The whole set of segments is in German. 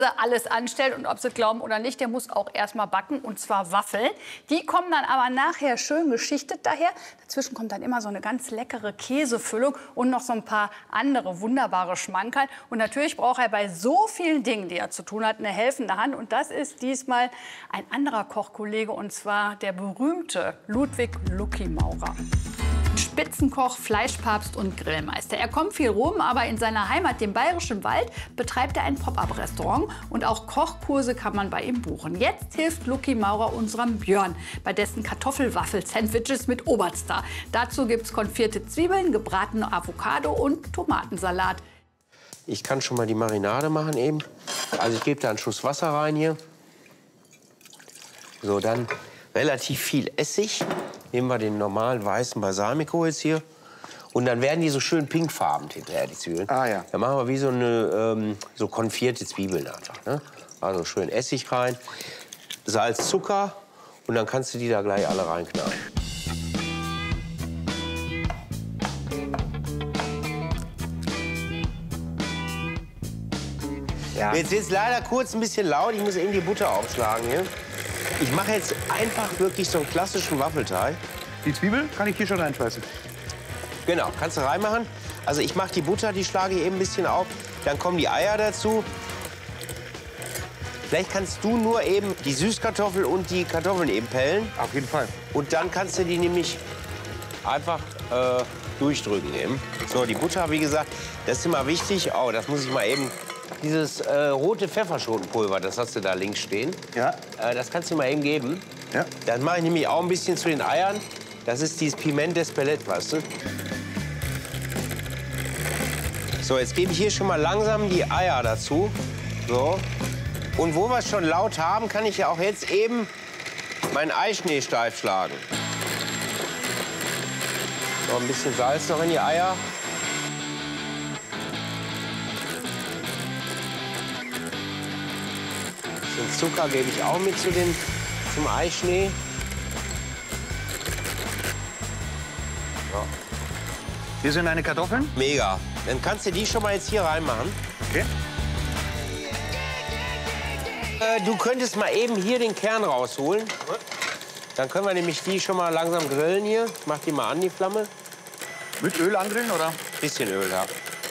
alles anstellt und ob Sie glauben oder nicht, der muss auch erstmal backen, und zwar Waffeln. Die kommen dann aber nachher schön geschichtet daher. Dazwischen kommt dann immer so eine ganz leckere Käsefüllung und noch so ein paar andere wunderbare Schmankerl. Und natürlich braucht er bei so vielen Dingen, die er zu tun hat, eine helfende Hand. Und das ist diesmal ein anderer Kochkollege, und zwar der berühmte Ludwig Lucky Maurer. Spitzenkoch, Fleischpapst und Grillmeister. Er kommt viel rum, aber in seiner Heimat, dem Bayerischen Wald, betreibt er ein Pop-up-Restaurant. Und auch Kochkurse kann man bei ihm buchen. Jetzt hilft Lucky Maurer unserem Björn bei dessen Kartoffelwaffel-Sandwiches mit Oberster. Dazu gibt es konfierte Zwiebeln, gebratene Avocado und Tomatensalat. Ich kann schon mal die Marinade machen eben. Also ich gebe da einen Schuss Wasser rein hier. So, dann relativ viel Essig. Nehmen wir den normalen weißen Balsamico jetzt hier. Und dann werden die so schön pinkfarben hinterher, die Zwiebeln. Ah, ja. Dann machen wir wie so eine so konfierte Zwiebeln einfach. Ne? Also schön Essig rein, Salz, Zucker. Und dann kannst du die da gleich alle reinknallen. Ja. Jetzt ist leider kurz ein bisschen laut. Ich muss eben die Butter aufschlagen hier. Ich mache jetzt einfach wirklich so einen klassischen Waffelteig. Die Zwiebel kann ich hier schon reinschmeißen. Genau, kannst du reinmachen. Also ich mache die Butter, die schlage ich eben ein bisschen auf. Dann kommen die Eier dazu. Vielleicht kannst du nur eben die Süßkartoffel und die Kartoffeln eben pellen. Auf jeden Fall. Und dann kannst du die nämlich einfach durchdrücken eben. So, die Butter, wie gesagt, das ist immer wichtig. Oh, das muss ich mal eben... Dieses rote Pfefferschotenpulver, das hast du da links stehen. Ja. Das kannst du mal eben geben. Ja. Das mache ich nämlich auch ein bisschen zu den Eiern. Das ist dieses Piment d'Espelette, weißt du? So, jetzt gebe ich hier schon mal langsam die Eier dazu. So. Und wo wir es schon laut haben, kann ich ja auch jetzt eben meinen Eischnee steif schlagen. So, ein bisschen Salz noch in die Eier. Den Zucker gebe ich auch mit zum Eischnee. So. Hier sind deine Kartoffeln. Mega. Dann kannst du die schon mal jetzt hier reinmachen. Okay. Du könntest mal eben hier den Kern rausholen. Dann können wir nämlich die schon mal langsam grillen hier. Ich mach die mal an, die Flamme. Mit Öl angrillen, oder? Bisschen Öl, ja.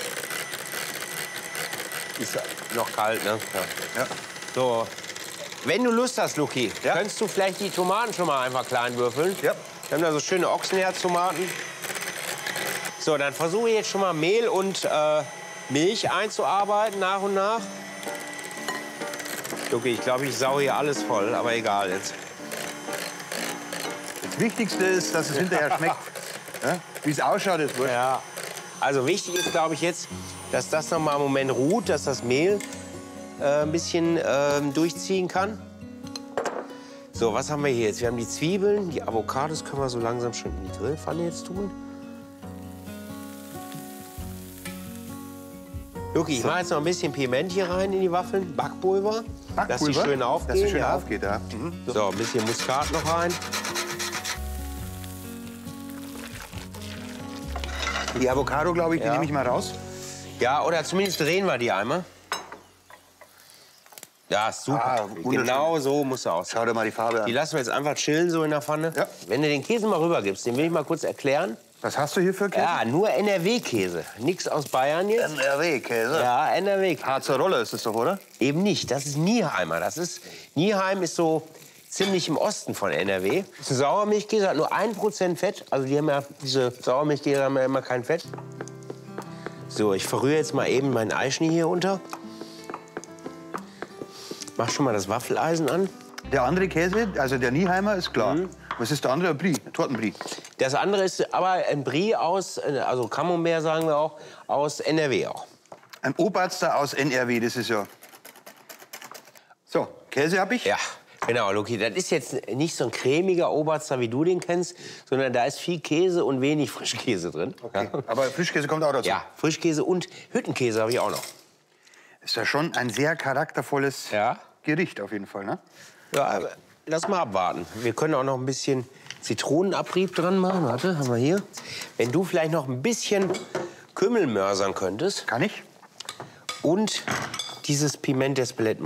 Ist noch kalt, ne? Ja. Ja. So. Wenn du Lust hast, Luki, ja, könntest du vielleicht die Tomaten schon mal einfach klein würfeln. Ja. Wir haben da so schöne Ochsenherztomaten. So, dann versuche ich jetzt schon mal Mehl und Milch einzuarbeiten, nach und nach. Luki, ich glaube, ich saue hier alles voll, aber egal jetzt. Das Wichtigste ist, dass es hinterher schmeckt. Ja? Wie es ausschaut, ist wurscht. Ja. Also wichtig ist, glaube ich, jetzt, dass das noch mal einen Moment ruht, dass das Mehl ein bisschen durchziehen kann. So, was haben wir hier jetzt? Wir haben die Zwiebeln, die Avocados können wir so langsam schon in die Grillpfanne jetzt tun. Luki, ich mache jetzt noch ein bisschen Piment hier rein in die Waffeln, Backpulver, dass die schön aufgehen. Dass die schön ja. aufgeht, ja. Mhm. So, ein bisschen Muskat noch rein. Die Avocado, glaube ich, die Ja. nehme ich mal raus. Ja, oder zumindest drehen wir die einmal. Ja, super. Ah, wunderschön. Genau so muss er aussehen. Schau dir mal die Farbe Die an. lassen wir jetzt einfach chillen so in der Pfanne. Ja. Wenn du den Käse mal rübergibst, den will ich mal kurz erklären. Was hast du hier für Käse? Ja, nur NRW-Käse. Nix aus Bayern jetzt. NRW-Käse. Ja, NRW. Harzer Rolle ist es doch, oder? Eben nicht. Das ist Nieheimer. Nieheim ist so ziemlich im Osten von NRW. Das ist ein Sauermilchkäse, hat nur 1% Fett. Also die haben ja, diese Sauermilchkäse haben ja immer kein Fett. So, ich verrühre jetzt mal eben meinen Eischnee hier unter. Mach schon mal das Waffeleisen an. Der andere Käse, also der Nieheimer, ist klar. Mhm. Was ist der andere? Brie, Tortenbrie. Das andere ist aber ein Brie aus, also Camembert sagen wir auch, aus NRW auch. Ein Oberster aus NRW, das ist ja... So, Käse habe ich. Ja, genau, Luki. Das ist jetzt nicht so ein cremiger Oberster, wie du den kennst, sondern da ist viel Käse und wenig Frischkäse drin. Okay. Aber Frischkäse kommt auch dazu. Ja, Frischkäse und Hüttenkäse habe ich auch noch. Ist ja schon ein sehr charaktervolles Ja. Gericht auf jeden Fall, ne? Ja, aber lass mal abwarten. Wir können auch noch ein bisschen Zitronenabrieb dran machen. Warte, haben wir hier. Wenn du vielleicht noch ein bisschen Kümmel mörsern könntest. Kann ich? Und dieses Piment d'Espelette